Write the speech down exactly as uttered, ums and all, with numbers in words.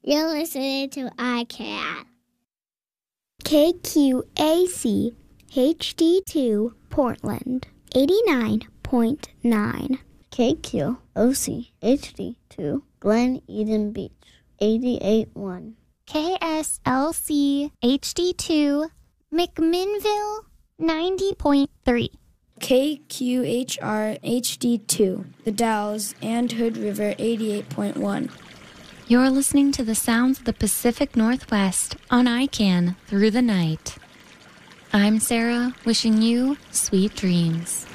You're listening to I Can. K Q A C H D two Portland, eighty-nine point nine. K Q O C H D two Glen Eden Beach, eighty-eight point one. K S L C H D two McMinnville, ninety point three. K Q H R H D two The Dalles and Hood River, eighty-eight point one. You're listening to the sounds of the Pacific Northwest on I CAN through the night. I'm Sarah, wishing you sweet dreams.